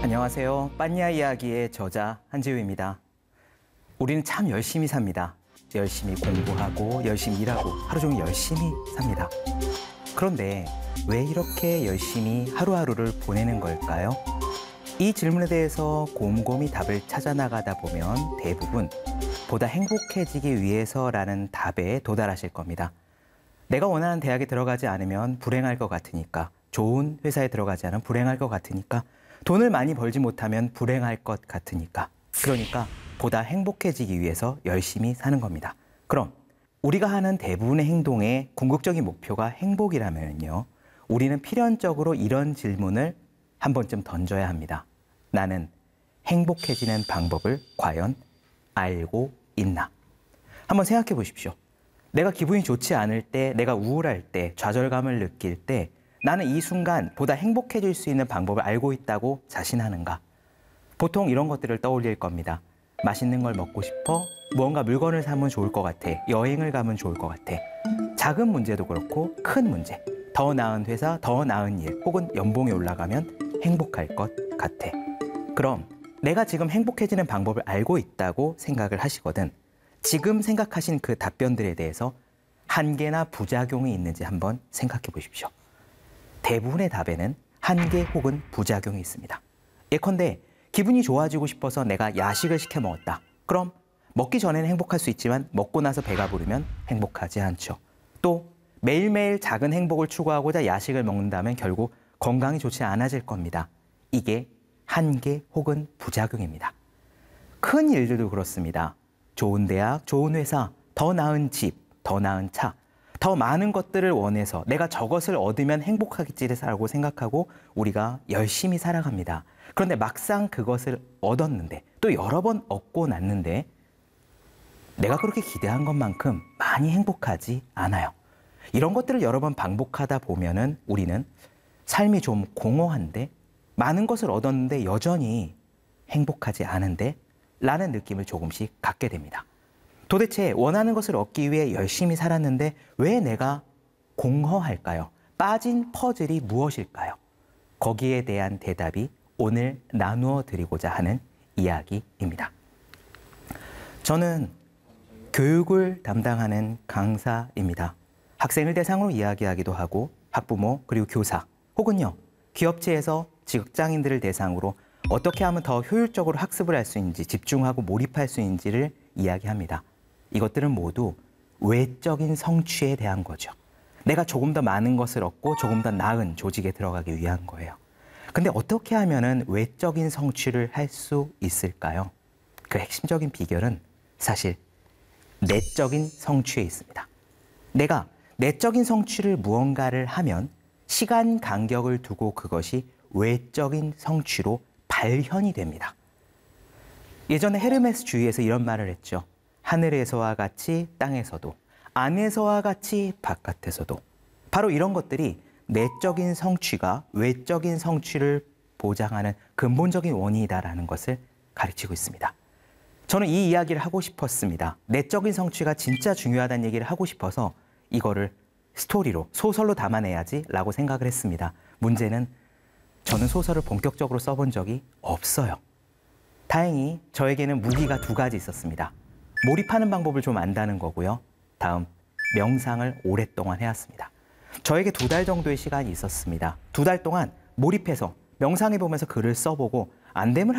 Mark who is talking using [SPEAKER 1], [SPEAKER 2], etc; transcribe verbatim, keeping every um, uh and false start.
[SPEAKER 1] 안녕하세요. 빠니아 이야기의 저자 한지우입니다. 우리는 참 열심히 삽니다. 열심히 공부하고 열심히 일하고 하루 종일 열심히 삽니다. 그런데 왜 이렇게 열심히 하루하루를 보내는 걸까요? 이 질문에 대해서 곰곰이 답을 찾아 나가다 보면 대부분 보다 행복해지기 위해서라는 답에 도달하실 겁니다. 내가 원하는 대학에 들어가지 않으면 불행할 것 같으니까, 좋은 회사에 들어가지 않으면 불행할 것 같으니까, 돈을 많이 벌지 못하면 불행할 것 같으니까, 그러니까 보다 행복해지기 위해서 열심히 사는 겁니다. 그럼 우리가 하는 대부분의 행동의 궁극적인 목표가 행복이라면요, 우리는 필연적으로 이런 질문을 한 번쯤 던져야 합니다. 나는 행복해지는 방법을 과연 알고 있나? 한번 생각해 보십시오. 내가 기분이 좋지 않을 때, 내가 우울할 때, 좌절감을 느낄 때 나는 이 순간 보다 행복해질 수 있는 방법을 알고 있다고 자신하는가? 보통 이런 것들을 떠올릴 겁니다. 맛있는 걸 먹고 싶어, 무언가 물건을 사면 좋을 것 같아, 여행을 가면 좋을 것 같아. 작은 문제도 그렇고 큰 문제, 더 나은 회사, 더 나은 일, 혹은 연봉이 올라가면 행복할 것 같아. 그럼 내가 지금 행복해지는 방법을 알고 있다고 생각을 하시거든, 지금 생각하신 그 답변들에 대해서 한계나 부작용이 있는지 한번 생각해 보십시오. 대부분의 답에는 한계 혹은 부작용이 있습니다. 예컨대 기분이 좋아지고 싶어서 내가 야식을 시켜 먹었다. 그럼 먹기 전에는 행복할 수 있지만 먹고 나서 배가 부르면 행복하지 않죠. 또 매일매일 작은 행복을 추구하고자 야식을 먹는다면 결국 건강이 좋지 않아질 겁니다. 이게 한계 혹은 부작용입니다. 큰 일들도 그렇습니다. 좋은 대학, 좋은 회사, 더 나은 집, 더 나은 차, 더 많은 것들을 원해서 내가 저것을 얻으면 행복하겠지라고 생각하고 우리가 열심히 살아갑니다. 그런데 막상 그것을 얻었는데, 또 여러 번 얻고 났는데 내가 그렇게 기대한 것만큼 많이 행복하지 않아요. 이런 것들을 여러 번 반복하다 보면은 우리는 삶이 좀 공허한데, 많은 것을 얻었는데 여전히 행복하지 않은데 라는 느낌을 조금씩 갖게 됩니다. 도대체 원하는 것을 얻기 위해 열심히 살았는데 왜 내가 공허할까요? 빠진 퍼즐이 무엇일까요? 거기에 대한 대답이 오늘 나누어 드리고자 하는 이야기입니다. 저는 교육을 담당하는 강사입니다. 학생을 대상으로 이야기하기도 하고 학부모 그리고 교사 혹은요 기업체에서 직장인들을 대상으로 어떻게 하면 더 효율적으로 학습을 할 수 있는지, 집중하고 몰입할 수 있는지를 이야기합니다. 이것들은 모두 외적인 성취에 대한 거죠. 내가 조금 더 많은 것을 얻고 조금 더 나은 조직에 들어가기 위한 거예요. 근데 어떻게 하면은 외적인 성취를 할 수 있을까요? 그 핵심적인 비결은 사실 내적인 성취에 있습니다. 내가 내적인 성취를 무언가를 하면 시간 간격을 두고 그것이 외적인 성취로 발현이 됩니다. 예전에 헤르메스 주의에서 이런 말을 했죠. 하늘에서와 같이 땅에서도, 안에서와 같이 바깥에서도. 바로 이런 것들이 내적인 성취가 외적인 성취를 보장하는 근본적인 원인이다라는 것을 가르치고 있습니다. 저는 이 이야기를 하고 싶었습니다. 내적인 성취가 진짜 중요하다는 얘기를 하고 싶어서 이거를 스토리로, 소설로 담아내야지 라고 생각을 했습니다. 문제는 저는 소설을 본격적으로 써본 적이 없어요. 다행히 저에게는 무기가 두 가지 있었습니다. 몰입하는 방법을 좀 안다는 거고요. 다음, 명상을 오랫동안 해왔습니다. 저에게 두 달 정도의 시간이 있었습니다. 두 달 동안 몰입해서 명상해보면서 글을 써보고 안 되면